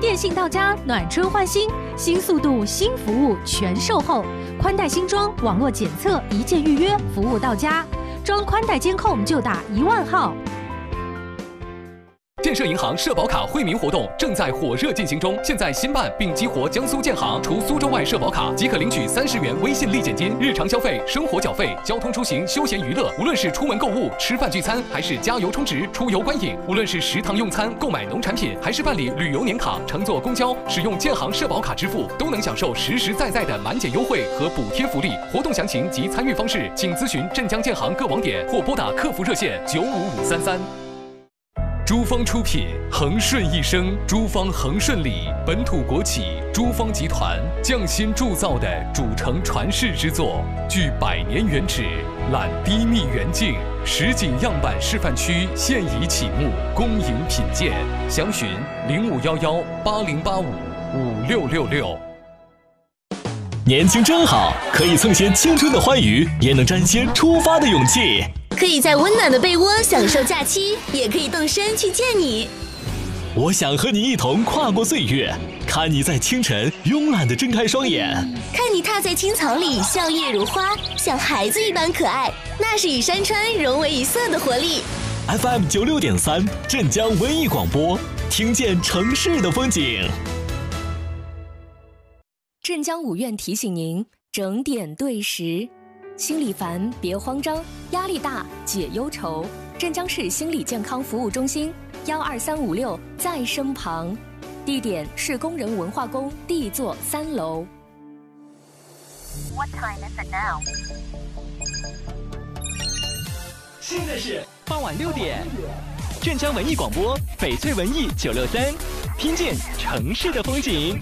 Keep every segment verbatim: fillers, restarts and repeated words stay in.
电信到家，暖春换新，新速度、新服务全售后，宽带新装，网络检测，一键预约，服务到家。装宽带监控就打一万号。 建设银行社保卡惠民活动正在火热进行中，现在新办并激活江苏建行，除苏州外社保卡即可领取三十元微信立减金，日常消费、生活缴费、交通出行、休闲娱乐，无论是出门购物、吃饭聚餐，还是加油充值、出游观影，无论是食堂用餐、购买农产品，还是办理旅游年卡、乘坐公交，使用建行社保卡支付，都能享受实实在在的满减优惠和补贴福利。活动详情及参与方式，请咨询镇江建行各网点或拨打客服热线九五五三三。珠方出品，恒顺一生，珠方恒顺里本土国企珠方集团匠心铸造的主城传世之作，具百年原址，揽低密远近，实景样板示范区现已启幕，恭迎品鉴。详询零五幺幺八零八五五六六六。 年轻真好，可以蹭些青春的欢愉，也能沾些出发的勇气。 可以在温暖的被窝享受假期，也可以动身去见你。 我想和你一同跨过岁月，看你在清晨慵懒地睁开双眼， 看你踏在青草里笑靥如花，像孩子一般可爱，那是与山川融为一色的活力。 F M 九六点三，镇江文艺广播，听见城市的风景。 镇江五院提醒您整点对时。心里烦别慌张，压力大解忧愁。镇江市心理健康服务中心幺二三五六在身旁，地点是工人文化宫 D 座三楼。 What time is it now? 现在是傍晚六点，镇江文艺广播翡翠文艺九六三，听见城市的风景。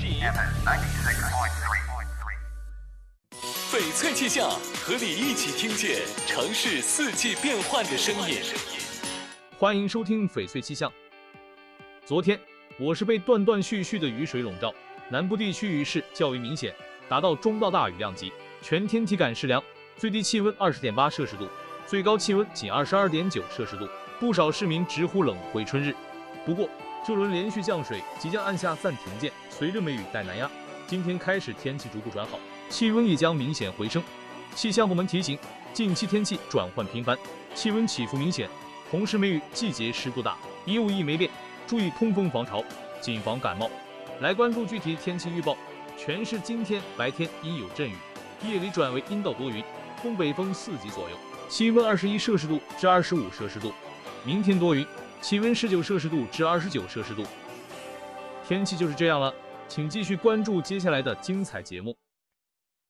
翡翠气象，和你一起听见城市四季变换的声音。 欢迎收听翡翠气象。昨天我是被断断续续的雨水笼罩，南部地区雨势较为明显，达到中到大雨量级，全天体感适凉，最低气温 二十点八摄氏度，最高气温仅 二十二点九摄氏度，不少市民直呼冷回春日。不过这轮连续降水即将按下暂停键，随着梅雨带南压，今天开始天气逐步转好，气温也将明显回升。气象部门提醒，近期天气转换频繁，气温起伏明显，同时梅雨季节湿度大，衣物易霉变，注意通风防潮，谨防感冒。来关注具体天气预报，全市今天白天阴有阵雨，夜里转为阴到多云，东北风四级左右，气温二十一摄氏度至二十五摄氏度。明天多云，气温十九摄氏度至二十九摄氏度。天气就是这样了，请继续关注接下来的精彩节目。